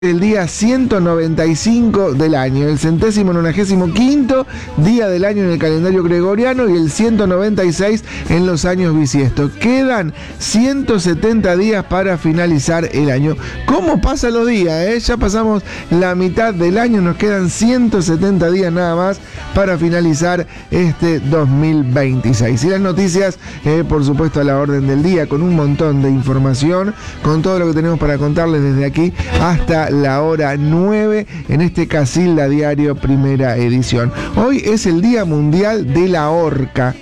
El día 195 del año, el 195º día del año en el calendario gregoriano y el 196 en los años bisiestos. Quedan 170 días para finalizar el año. ¿Cómo pasan los días? Ya pasamos la mitad del año, nos quedan 170 días nada más para finalizar este 2026. Y las noticias, por supuesto, a la orden del día, con un montón de información, con todo lo que tenemos para contarles desde aquí hasta la hora 9 en este Casilda Diario primera edición. Hoy es el Día Mundial de la Orca.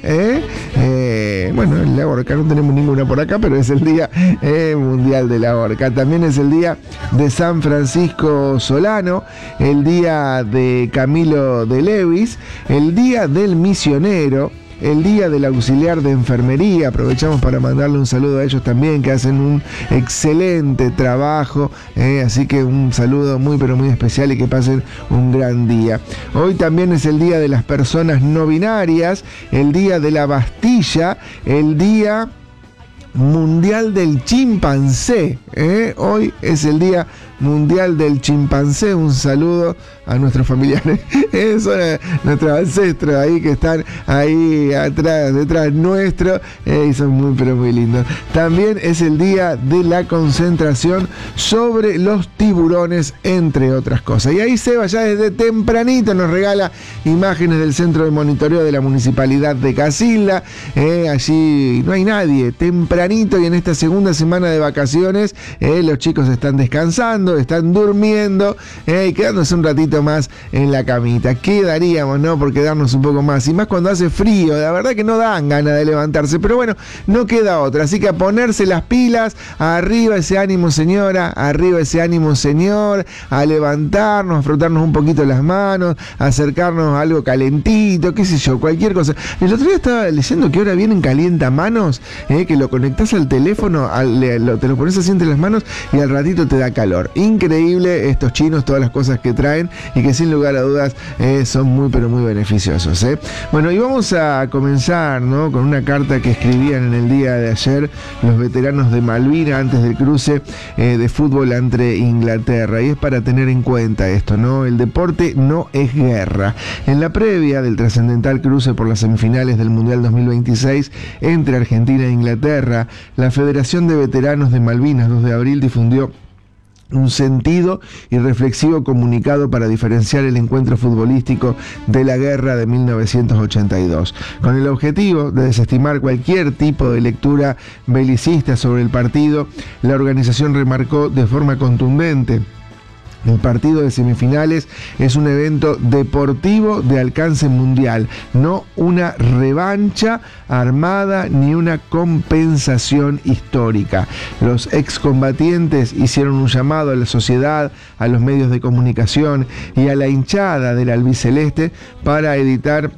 Bueno, la orca no tenemos ninguna por acá, pero es el Día Mundial de la Orca. También es el día de San Francisco Solano, el día de Camilo de Lewis, el día del misionero, el día del auxiliar de enfermería. Aprovechamos para mandarle un saludo a ellos también, que hacen un excelente trabajo, así que un saludo muy pero muy especial y que pasen un gran día. Hoy también es el día de las personas no binarias, el día de la Bastilla, el día mundial del chimpancé. Hoy es el día mundial del chimpancé. Un saludo a nuestros familiares, son nuestros ancestros ahí que están ahí atrás, detrás nuestro, y son muy pero muy lindos. También es el día de la concentración sobre los tiburones, entre otras cosas. Y ahí Seba ya desde tempranito nos regala imágenes del centro de monitoreo de la municipalidad de Casilda. Allí no hay nadie, tempranito, y en esta segunda semana de vacaciones los chicos están descansando, están durmiendo y quedándose un ratito más en la camita. Quedaríamos, ¿no?, por quedarnos un poco más, y más cuando hace frío. La verdad que no dan ganas de levantarse, pero bueno, no queda otra, así que a ponerse las pilas. Arriba ese ánimo, señora, arriba ese ánimo, señor, a levantarnos, a frotarnos un poquito las manos, a acercarnos a algo calentito, qué sé yo, cualquier cosa. El otro día estaba leyendo que ahora vienen calientamanos, que lo conectás al teléfono, te lo pones así entre las manos y al ratito te da calor. Increíble estos chinos, todas las cosas que traen, y que sin lugar a dudas son muy pero muy beneficiosos. Bueno, y vamos a comenzar, ¿no?, con una carta que escribían en el día de ayer los veteranos de Malvinas antes del cruce de fútbol entre Inglaterra, y es para tener en cuenta esto, ¿no? El deporte no es guerra. En la previa del trascendental cruce por las semifinales del Mundial 2026 entre Argentina e Inglaterra, la Federación de Veteranos de Malvinas 2 de abril difundió un sentido y reflexivo comunicado para diferenciar el encuentro futbolístico de la guerra de 1982, con el objetivo de desestimar cualquier tipo de lectura belicista sobre el partido. La organización remarcó de forma contundente: el partido de semifinales es un evento deportivo de alcance mundial, no una revancha armada ni una compensación histórica. Los excombatientes hicieron un llamado a la sociedad, a los medios de comunicación y a la hinchada del albiceleste para evitar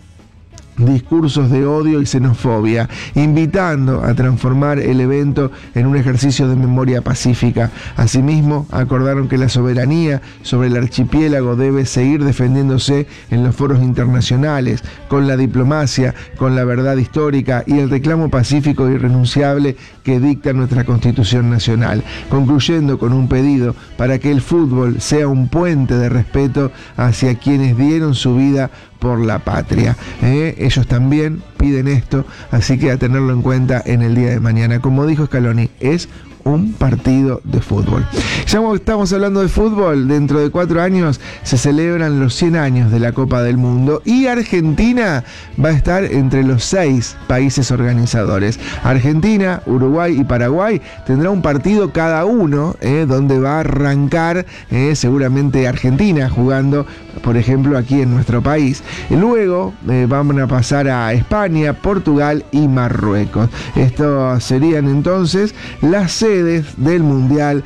discursos de odio y xenofobia, invitando a transformar el evento en un ejercicio de memoria pacífica. Asimismo, acordaron que la soberanía sobre el archipiélago debe seguir defendiéndose en los foros internacionales, con la diplomacia, con la verdad histórica y el reclamo pacífico e irrenunciable que dicta nuestra Constitución Nacional, concluyendo con un pedido para que el fútbol sea un puente de respeto hacia quienes dieron su vida por la patria. Ellos también piden esto, así que a tenerlo en cuenta en el día de mañana. Como dijo Scaloni, es un partido de fútbol. Ya estamos hablando de fútbol. Dentro de 4 años se celebran los 100 años de la Copa del Mundo, y Argentina va a estar entre los 6 países organizadores. Argentina, Uruguay y Paraguay tendrá un partido cada uno, donde va a arrancar seguramente Argentina jugando, por ejemplo, aquí en nuestro país. Luego van a pasar a España, Portugal y Marruecos. Estos serían entonces las sedes del Mundial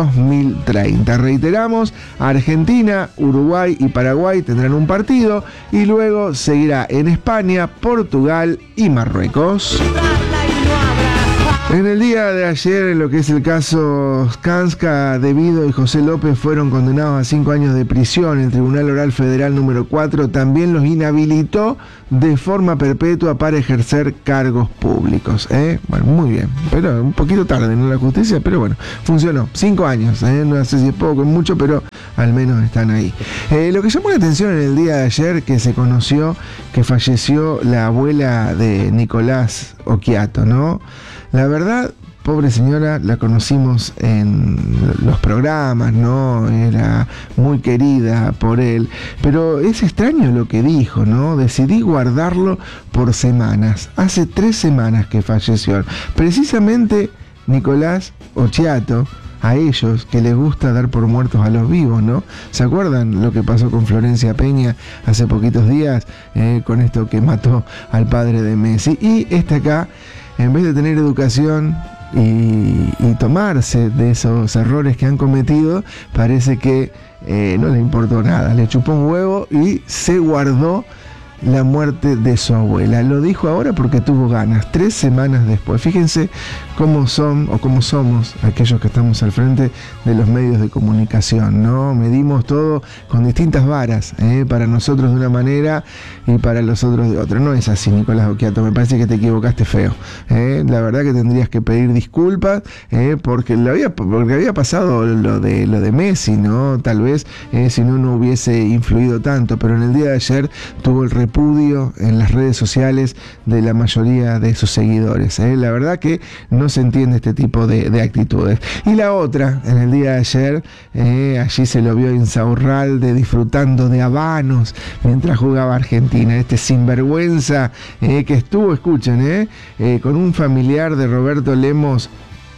2030. Reiteramos, Argentina, Uruguay y Paraguay tendrán un partido, y luego seguirá en España, Portugal y Marruecos. En el día de ayer, en lo que es el caso Skanska, Devido y José López fueron condenados a 5 años de prisión. El Tribunal Oral Federal número 4 también los inhabilitó de forma perpetua para ejercer cargos públicos. Bueno, muy bien, pero un poquito tarde, ¿no? La justicia, pero bueno, funcionó. 5 años, no sé si es poco o mucho, pero al menos están ahí. Lo que llamó la atención en el día de ayer, que se conoció que falleció la abuela de Nicolás Occhiato, ¿no? La verdad, pobre señora, la conocimos en los programas, ¿no? Era muy querida por él, pero es extraño lo que dijo, ¿no? Decidí guardarlo por semanas. Hace 3 semanas que falleció. Precisamente Nicolás Occhiato, a ellos que les gusta dar por muertos a los vivos, ¿no? ¿Se acuerdan lo que pasó con Florencia Peña hace poquitos días con esto que mató al padre de Messi? Y acá, en vez de tener educación y tomarse de esos errores que han cometido, parece que no le importó nada, le chupó un huevo y se guardó la muerte de su abuela. Lo dijo ahora porque tuvo ganas, 3 semanas después. Fíjense cómo son o cómo somos aquellos que estamos al frente de los medios de comunicación, ¿no? Medimos todo con distintas varas, para nosotros de una manera y para los otros de otra. No es así, Nicolás Occhiato, me parece que te equivocaste feo. La verdad que tendrías que pedir disculpas, porque había pasado lo de Messi, ¿no? Tal vez si no hubiese influido tanto, pero en el día de ayer tuvo el repudio en las redes sociales de la mayoría de sus seguidores. La verdad que no se entiende este tipo de actitudes. Y la otra, en el día de ayer, allí se lo vio en Insaurralde disfrutando de habanos mientras jugaba Argentina. Este sinvergüenza que estuvo, escuchen, con un familiar de Roberto Lemos,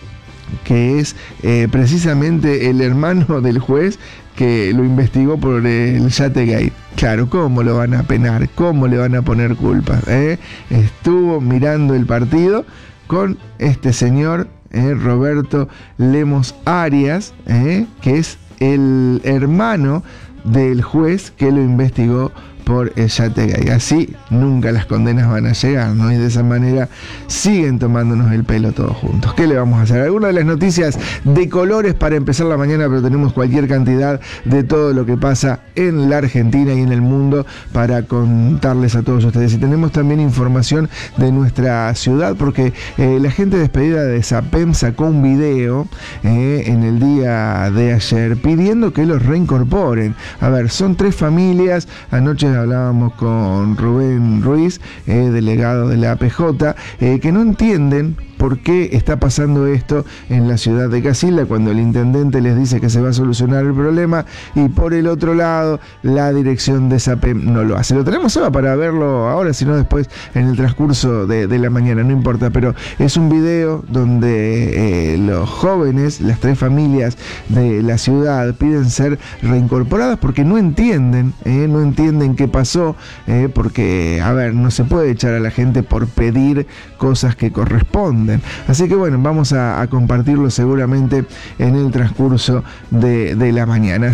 que es precisamente el hermano del juez que lo investigó por el Yategate. Claro, ¿cómo lo van a penar? ¿Cómo le van a poner culpa? Estuvo mirando el partido con este señor, Roberto Lemos Arias, que es el hermano del juez que lo investigó por el Yategate. Así nunca las condenas van a llegar, ¿no? Y de esa manera siguen tomándonos el pelo todos juntos. ¿Qué le vamos a hacer? Algunas de las noticias de colores para empezar la mañana, pero tenemos cualquier cantidad de todo lo que pasa en la Argentina y en el mundo para contarles a todos ustedes. Y tenemos también información de nuestra ciudad, porque la gente despedida de SAPEM sacó un video en el día de ayer pidiendo que los reincorporen. A ver, son 3 familias. Anoche hablábamos con Rubén Ruiz, delegado de la APJ, que no entienden por qué está pasando esto en la ciudad de Casilda cuando el intendente les dice que se va a solucionar el problema y por el otro lado la dirección de SAPEM no lo hace. Lo tenemos Eva para verlo ahora, si no después en el transcurso de la mañana, no importa, pero es un video donde los jóvenes, las 3 familias de la ciudad piden ser reincorporadas porque no entienden qué pasó, porque, a ver, no se puede echar a la gente por pedir cosas que corresponden. Así que bueno, vamos a compartirlo seguramente en el transcurso de la mañana.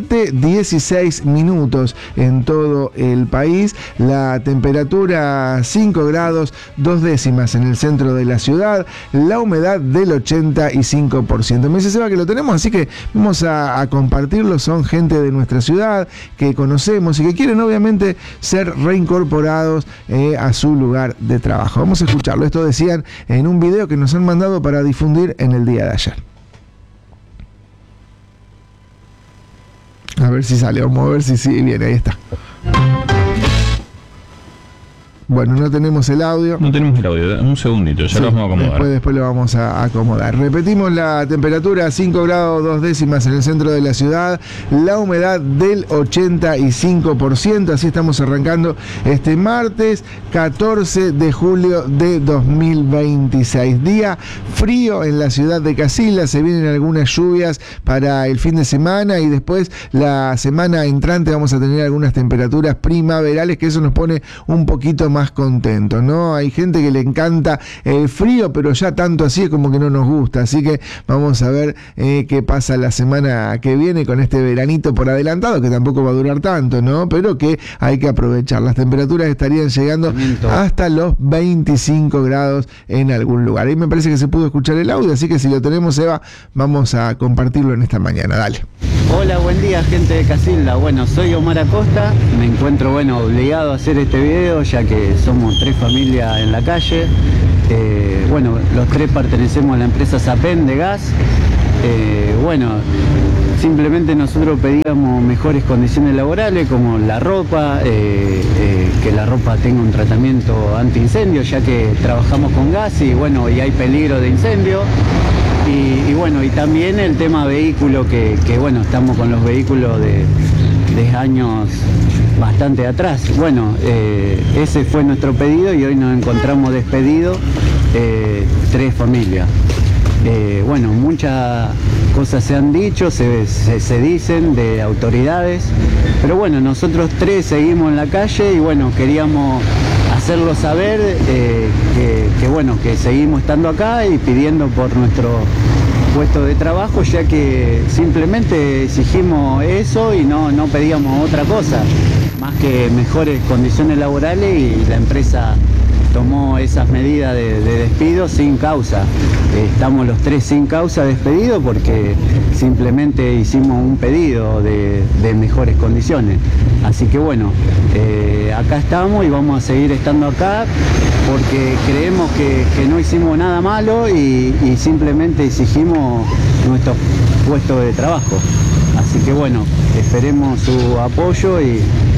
7:16 minutos en todo el país. La temperatura 5 grados 2 décimas en el centro de la ciudad. La humedad del 85%. Me dice Seba que lo tenemos, así que vamos a compartirlo. Son gente de nuestra ciudad que conocemos y que quieren obviamente ser reincorporados a su lugar de trabajo. Vamos a escucharlo. Esto decían en un video que nos han mandado para difundir en el día de ayer. A ver si sale, vamos a ver si sigue bien, ahí está. Bueno, no tenemos el audio. No tenemos el audio, un segundito, ya lo vamos a acomodar. Después lo vamos a acomodar. Repetimos la temperatura, 5 grados 2 décimas en el centro de la ciudad, la humedad del 85%, así estamos arrancando este martes 14 de julio de 2026. Día frío en la ciudad de Casilda, se vienen algunas lluvias para el fin de semana y después la semana entrante vamos a tener algunas temperaturas primaverales, que eso nos pone un poquito más más contentos, ¿no? Hay gente que le encanta el frío, pero ya tanto así es como que no nos gusta. Así que vamos a ver qué pasa la semana que viene con este veranito por adelantado, que tampoco va a durar tanto, ¿no? Pero que hay que aprovechar. Las temperaturas estarían llegando hasta los 25 grados en algún lugar. Ahí me parece que se pudo escuchar el audio, así que si lo tenemos, Eva, vamos a compartirlo en esta mañana. Dale. Hola, buen día, gente de Casilda. Bueno, soy Omar Acosta. Me encuentro, obligado a hacer este video, ya que somos 3 familias en la calle. Los 3 pertenecemos a la empresa Sapen de gas. Simplemente nosotros pedíamos mejores condiciones laborales, como la ropa, que la ropa tenga un tratamiento antiincendio, ya que trabajamos con gas y hay peligro de incendio. Y también el tema vehículo, que estamos con los vehículos de años bastante atrás. Ese fue nuestro pedido y hoy nos encontramos despedidos 3 familias. Muchas cosas se han dicho, se dicen de autoridades, pero nosotros 3 seguimos en la calle y queríamos hacerlo saber que seguimos estando acá y pidiendo por nuestro puesto de trabajo, ya que simplemente exigimos eso y no pedíamos otra cosa, más que mejores condiciones laborales, y la empresa tomó esas medidas de despido sin causa. Estamos los 3 sin causa despedidos porque simplemente hicimos un pedido de mejores condiciones. Así que acá estamos y vamos a seguir estando acá porque creemos que no hicimos nada malo y simplemente exigimos nuestro puesto de trabajo. Así que esperemos su apoyo y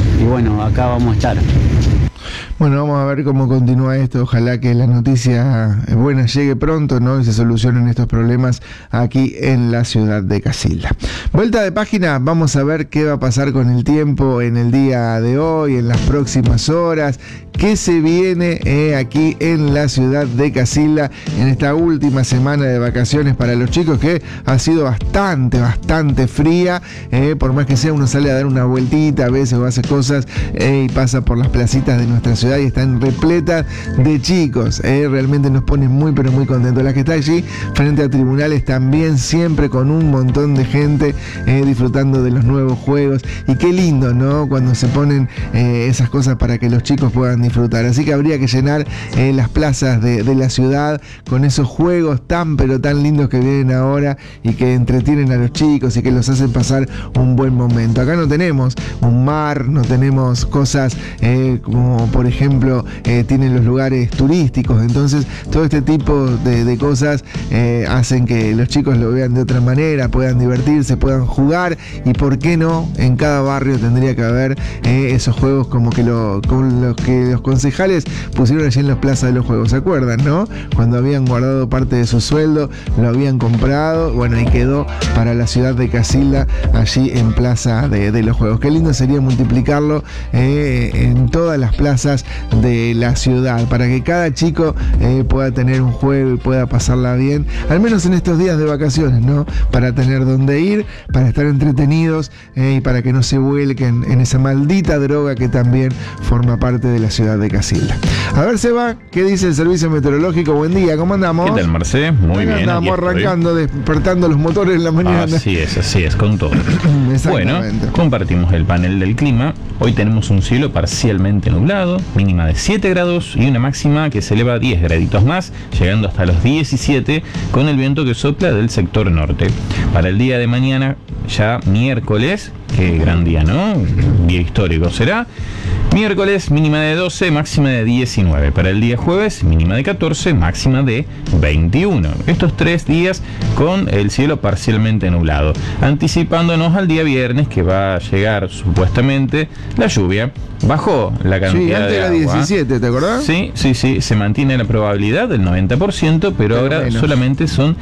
acá vamos a estar. Bueno, vamos a ver cómo continúa esto. Ojalá que la noticia buena llegue pronto, ¿no? Y se solucionen estos problemas aquí en la ciudad de Casilda. Vuelta de página, vamos a ver qué va a pasar con el tiempo en el día de hoy, en las próximas horas, qué se viene aquí en la ciudad de Casilda en esta última semana de vacaciones para los chicos, que ha sido bastante fría. Por más que sea, uno sale a dar una vueltita a veces o hace cosas y pasa por las placitas de nuestra ciudad y están repletas de chicos. Realmente nos pone muy contentos. La que está allí frente a tribunales también, siempre con un montón de gente disfrutando de los nuevos juegos. Y qué lindo, ¿no? Cuando se ponen esas cosas para que los chicos puedan disfrutar. Así que habría que llenar las plazas de la ciudad con esos juegos tan lindos que vienen ahora y que entretienen a los chicos y que los hacen pasar un buen momento. Acá no tenemos un mar, no tenemos cosas como por ejemplo tienen los lugares turísticos, entonces todo este tipo de cosas hacen que los chicos lo vean de otra manera, puedan divertirse, puedan jugar, y por qué no, en cada barrio tendría que haber esos juegos como los que los concejales pusieron allí en las plazas de los juegos, ¿se acuerdan, no? Cuando habían guardado parte de su sueldo, lo habían comprado, y quedó para la ciudad de Casilda allí en plaza de los juegos. Qué lindo sería multiplicarlo en todas las plazas de la ciudad, para que cada chico pueda tener un juego y pueda pasarla bien, al menos en estos días de vacaciones, ¿no? Para tener dónde ir, para estar entretenidos y para que no se vuelquen en esa maldita droga que también forma parte de la ciudad de Casilda. A ver, Seba, ¿qué dice el servicio meteorológico? Buen día, ¿cómo andamos? ¿Qué tal, Marcé? Muy bien. Andamos arrancando, despertando los motores en la mañana. Así es, con todo. Bueno, compartimos el panel del clima. Hoy tenemos un cielo parcialmente nublado, mínima de 7 grados y una máxima que se eleva a 10 graditos más, llegando hasta los 17, con el viento que sopla del sector norte. Para el día de mañana, ya miércoles, qué gran día, ¿no? Día histórico será. Miércoles, mínima de 12, máxima de 19. Para el día jueves, mínima de 14, máxima de 21. Estos 3 días con el cielo parcialmente nublado. Anticipándonos al día viernes, que va a llegar supuestamente la lluvia. Bajó la cantidad de agua. Antes era 17, ¿te acordás? Sí. Se mantiene la probabilidad del 90%, pero ahora menos. Solamente son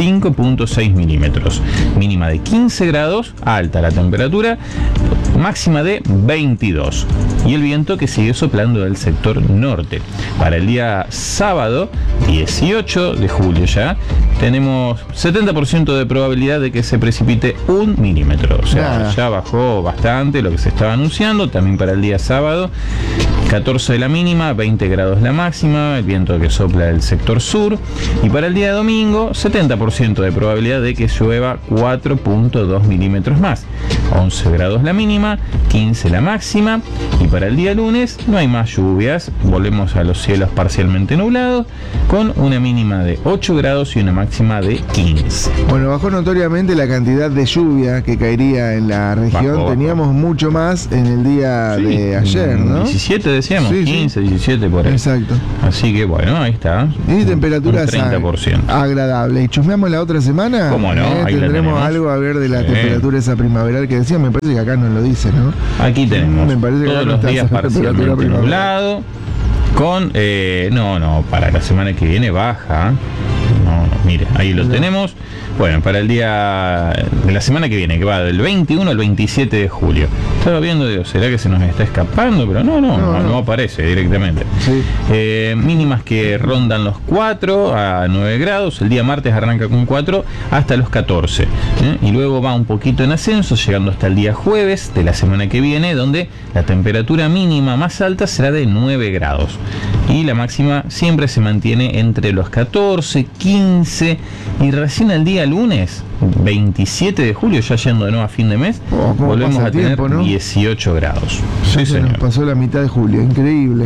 5.6 milímetros. Mínima de 15 grados, alta la temperatura, máxima de 22. Y el viento que sigue soplando del sector norte. Para el día sábado, 18 de julio ya, tenemos 70% de probabilidad de que se precipite 1 milímetro. O sea, ya bajó bastante lo que se estaba anunciando. También para el día sábado, 14 de la mínima, 20 grados la máxima, el viento que sopla del sector sur. Y para el día domingo, 70% de probabilidad de que llueva 4.2 milímetros más, 11 grados la mínima, 15 la máxima. Y para el día lunes no hay más lluvias, volvemos a los cielos parcialmente nublados, con una mínima de 8 grados y una máxima de 15. Bueno, bajó notoriamente la cantidad de lluvia que caería en la región. Teníamos mucho más en el día de ayer, ¿no? 17 decíamos, 15, 17 por ahí. Exacto. Así que bueno, ahí está. Y temperaturas 30%. Agradables. ¿Y chusmeamos la otra semana? ¿Cómo no? Ahí tendremos algo a ver de la temperatura esa primaveral que decía. Me parece que acá no lo dice, ¿no? Aquí tenemos me parece que todos los días parcialmente nublado. Con, para la semana que viene baja. Mire, ahí lo tenemos. Bueno, para el día de la semana que viene, que va del 21 al 27 de julio. Estaba viendo, digo, ¿será que se nos está escapando? Pero no aparece directamente. Sí. Mínimas que rondan los 4 a 9 grados. El día martes arranca con 4 hasta los 14. Y luego va un poquito en ascenso, llegando hasta el día jueves de la semana que viene, donde la temperatura mínima más alta será de 9 grados. Y la máxima siempre se mantiene entre los 14, 15 y recién el día lunes, 27 de julio, ya yendo de nuevo a fin de mes, volvemos a tener 18 grados. Sí, señor. Nos pasó la mitad de julio, increíble.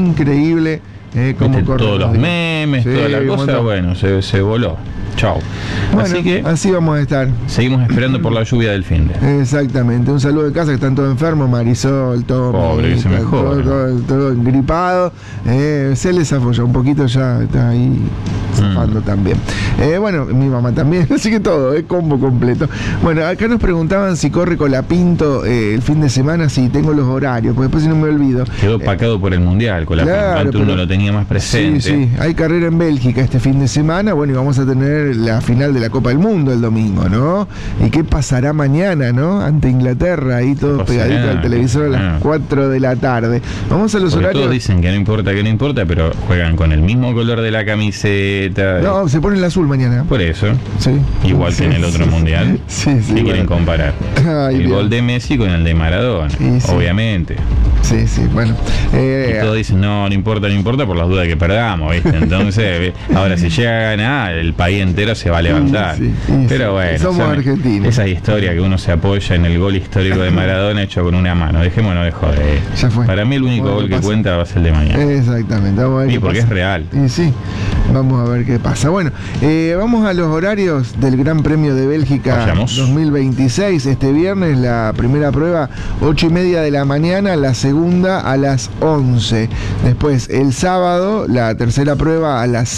Como todos los memes, toda la cosa, bueno, se voló. Chao. Bueno, así vamos a estar. Seguimos esperando por la lluvia del fin de. Exactamente. Un saludo de casa, que están todos enfermos, Marisol, todo. Pobre, que se mejor. Todo gripado. Se les afolla un poquito, ya está ahí zafando también. Bueno, mi mamá también, así que todo, combo completo. Bueno, acá nos preguntaban si corre Colapinto el fin de semana, si tengo los horarios, porque después si no me olvido. Quedó opacado por el Mundial, Colapinto, antes uno lo tenía más presente. Sí, hay carrera en Bélgica este fin de semana, bueno, y vamos a tener la final de la Copa del Mundo el domingo, ¿no? ¿Y qué pasará mañana, no? Ante Inglaterra, ahí todos pegaditos al televisor a las 4 de la tarde. Vamos a los horarios. Todos dicen que no importa, pero juegan con el mismo color de la camiseta. No, se pone el azul mañana. Por eso. Sí. Igual que en el otro mundial. ¿Qué quieren comparar? El gol de Messi con el de Maradona, obviamente. Sí, bueno. Y todos dicen, no importa por las dudas que perdamos, ¿viste? Entonces, ahora si llega a ganar, el país entero se va a levantar. Pero bueno, somos argentinos. Esa historia que uno se apoya en el gol histórico de Maradona hecho con una mano. Dejémonos de joder. Ya fue. Para mí el único gol que cuenta va a ser el de mañana. Exactamente. Vamos a ver porque es real. Y sí, vamos a ver qué pasa. Bueno, vamos a los horarios del Gran Premio de Bélgica 2026. Este viernes la primera prueba 8:30 de la mañana, la segunda a las 11. Después el sábado la tercera prueba a las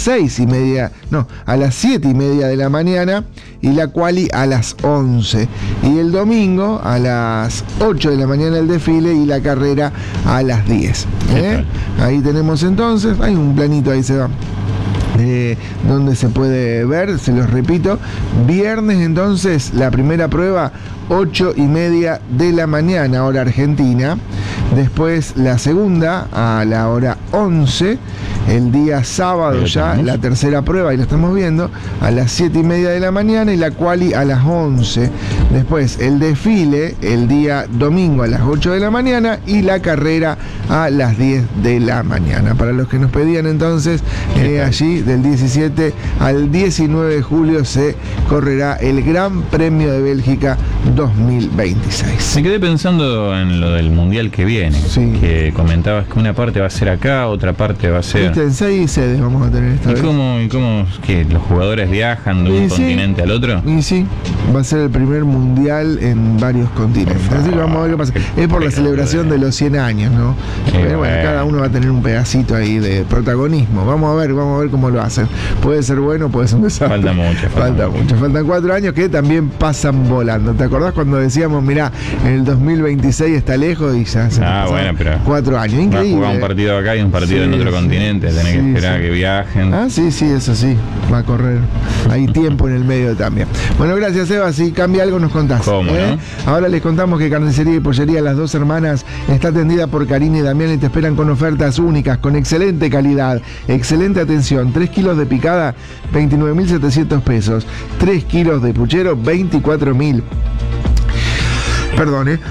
7:30 de la mañana y la quali a las 11. Y el domingo a las 8 de la mañana el desfile y la carrera a las 10. Ahí tenemos entonces, hay un planito, ahí se va. Donde se puede ver, se los repito, viernes entonces la primera prueba 8:30 de la mañana, hora argentina. Después la segunda a la hora 11. El día sábado ya la tercera prueba, y la estamos viendo, a las 7:30 de la mañana y la quali a las 11. Después el desfile el día domingo a las 8 de la mañana y la carrera a las 10 de la mañana. Para los que nos pedían entonces, allí del 17 al 19 de julio se correrá el Gran Premio de Bélgica 2026. Me quedé pensando en lo del Mundial que viene, que comentabas que una parte va a ser acá, otra parte va a ser... En 6 sedes vamos a tener esta vez. ¿Y cómo que los jugadores viajan de un continente al otro? Y sí, va a ser el primer mundial en varios continentes. Así que vamos a ver qué pasa. Es por la celebración de los 100 años, ¿no? Pero bueno, cada uno va a tener un pedacito ahí de protagonismo. Vamos a ver cómo lo hacen. Puede ser bueno, puede ser un desastre. Falta mucho. Faltan 4 años que también pasan volando. ¿Te acordás cuando decíamos, mirá, el 2026 está lejos y ya se bueno, pero 4 años? Increíble. Va a jugar un partido acá y un partido en otro continente. antes, tenés que esperar a que viajen. Sí, eso sí, va a correr. Hay tiempo en el medio también. Bueno, gracias, Eva. Si cambia algo nos contás. ¿Cómo, no? Ahora les contamos que Carnicería y Pollería Las Dos Hermanas está atendida por Karina y Damián y te esperan con ofertas únicas, con excelente calidad, excelente atención. 3 kilos de picada, 29.700 pesos. 3 kilos de puchero, 24.000. Perdón,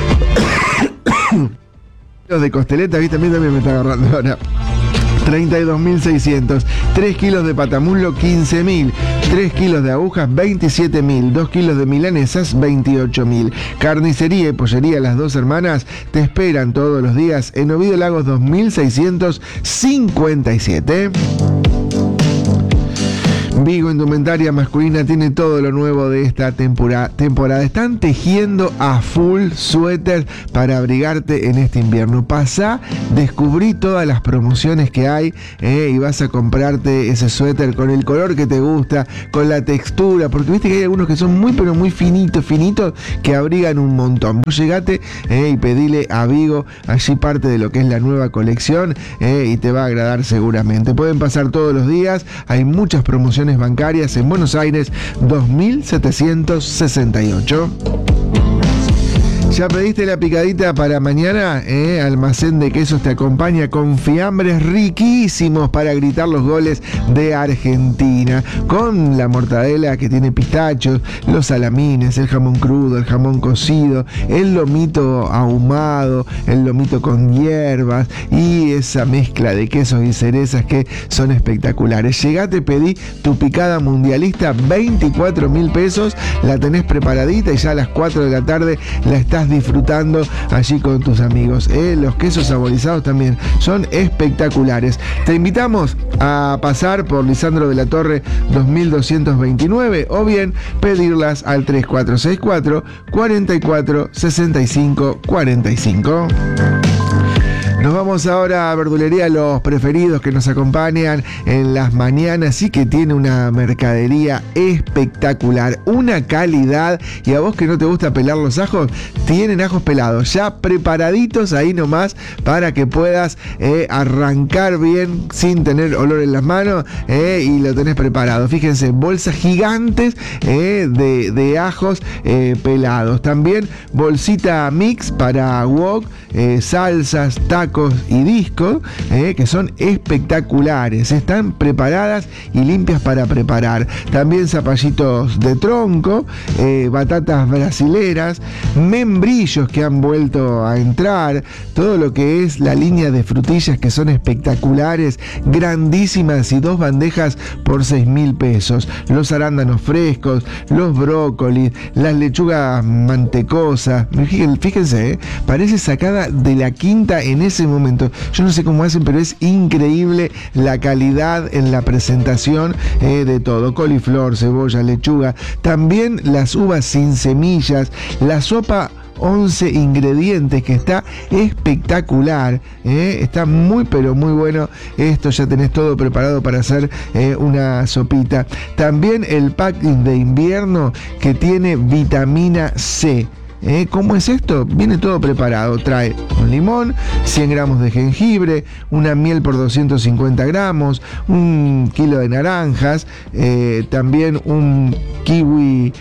Los de costeleta, ¿viste? A mí también me está agarrando ahora. 32.600. 3 kilos de patamulo, 15.000. 3 kilos de agujas, 27.000. 2 kilos de milanesas, 28.000. Carnicería y Pollería Las Dos Hermanas te esperan todos los días en Ovidio Lagos 2657. Vigo Indumentaria Masculina tiene todo lo nuevo de esta temporada. Están tejiendo a full suéter para abrigarte en este invierno. Pasá, descubrí todas las promociones que hay y vas a comprarte ese suéter con el color que te gusta, con la textura, porque viste que hay algunos que son muy pero muy finitos, que abrigan un montón. Vos llegate y pedile a Vigo, allí parte de lo que es la nueva colección y te va a agradar seguramente. Pueden pasar todos los días, hay muchas promociones bancarias en Buenos Aires, 2768. ¿Ya pediste la picadita para mañana? Almacén de Quesos te acompaña con fiambres riquísimos para gritar los goles de Argentina. Con la mortadela que tiene pistachos, los salamines, el jamón crudo, el jamón cocido, el lomito ahumado, el lomito con hierbas y esa mezcla de quesos y cerezas que son espectaculares. Llegate, pedí tu picada mundialista, 24.000 pesos. La tenés preparadita y ya a las 4 de la tarde la estás disfrutando allí con tus amigos. Los quesos saborizados también son espectaculares. Te invitamos a pasar por Lisandro de la Torre 2229 o bien pedirlas al 3464 44 65 45. Nos vamos ahora a Verdulería Los Preferidos, que nos acompañan en las mañanas y que tiene una mercadería espectacular, una calidad. Y a vos que no te gusta pelar los ajos, tienen ajos pelados ya preparaditos ahí nomás para que puedas arrancar bien sin tener olor en las manos y lo tenés preparado. Fíjense, bolsas gigantes de ajos pelados. También bolsita mix para wok, salsas, tacos y discos que son espectaculares, están preparadas y limpias para preparar. También zapallitos de tronco, batatas brasileras, membrillos que han vuelto a entrar, todo lo que es la línea de frutillas que son espectaculares, grandísimas y 2 bandejas por 6.000 pesos. Los arándanos frescos, los brócolis, las lechugas mantecosas, fíjense, parece sacada de la quinta en ese momento. Yo no sé cómo hacen, pero es increíble la calidad en la presentación de todo. Coliflor, cebolla, lechuga, también las uvas sin semillas, la sopa 11 ingredientes que está espectacular, está muy pero muy bueno. Esto ya tenés todo preparado para hacer una sopita. También el pack de invierno que tiene vitamina C. ¿Cómo es esto? Viene todo preparado. Trae un limón, 100 gramos de jengibre, una miel por 250 gramos, 1 kilo de naranjas, también un kiwi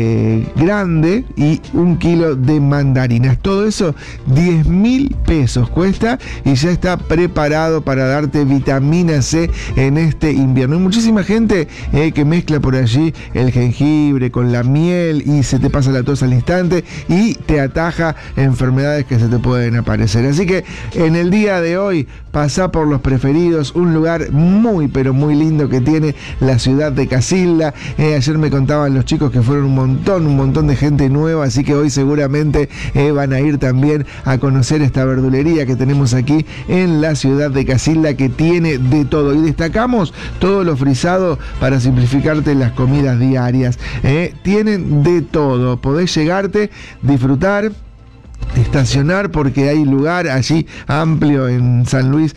grande y 1 kilo de mandarinas. Todo eso 10.000 pesos cuesta y ya está preparado para darte vitamina C en este invierno. Hay muchísima gente que mezcla por allí el jengibre con la miel y se te pasa la tos al instante y te ataja enfermedades que se te pueden aparecer. Así que en el día de hoy pasá por Los Preferidos, un lugar muy pero muy lindo que tiene la ciudad de Casilda. Ayer me contaban los chicos que fueron un montón de gente nueva, así que hoy seguramente van a ir también a conocer esta verdulería que tenemos aquí en la ciudad de Casilda, que tiene de todo. Y destacamos todo lo frisado para simplificarte las comidas diarias. Tienen de todo, podés llegarte, disfrutar estacionar porque hay lugar allí amplio en San Luis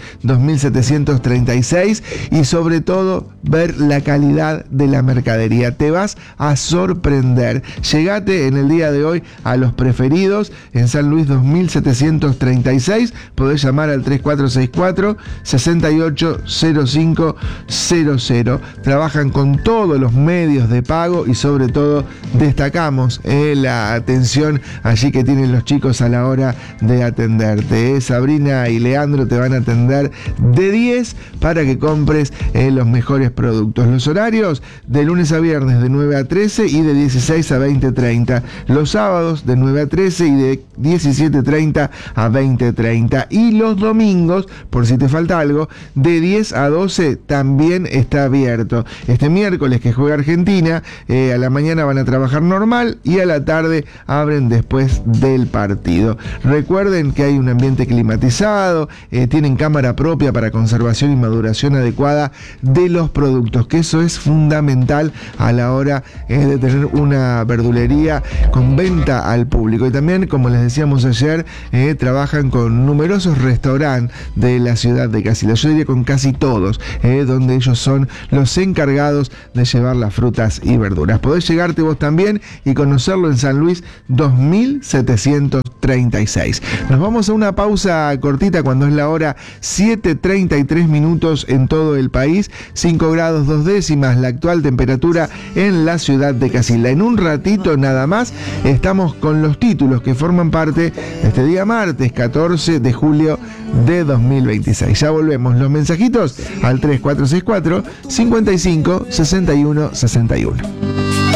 2736 y sobre todo ver la calidad de la mercadería. Te vas a sorprender. Llegate en el día de hoy a Los Preferidos en San Luis 2736. Podés llamar al 3464-680500. Trabajan con todos los medios de pago y sobre todo destacamos la atención allí que tienen los chicos a la hora de atenderte. Sabrina y Leandro te van a atender de 10 para que compres los mejores productos. Los horarios de lunes a viernes de 9 a 13 y de 16 a 20:30. Los sábados de 9 a 13 y de 17:30 a 20:30. Y los domingos, por si te falta algo, de 10 a 12 también está abierto. Este miércoles que juega Argentina, a la mañana van a trabajar normal y a la tarde abren después del partido. Recuerden que hay un ambiente climatizado, tienen cámara propia para conservación y maduración adecuada de los productos, que eso es fundamental a la hora de tener una verdulería con venta al público. Y también, como les decíamos ayer, trabajan con numerosos restaurantes de la ciudad de Casilda. Yo diría con casi todos, donde ellos son los encargados de llevar las frutas y verduras. Podés llegarte vos también y conocerlo en San Luis 2736. Nos vamos a una pausa cortita cuando es la hora 7:33 minutos en todo el país, 5 grados 2 décimas la actual temperatura en la ciudad de Casilda. En un ratito nada más estamos con los títulos que forman parte de este día martes 14 de julio de 2026. Ya volvemos. Los mensajitos al 3464 55 61 61.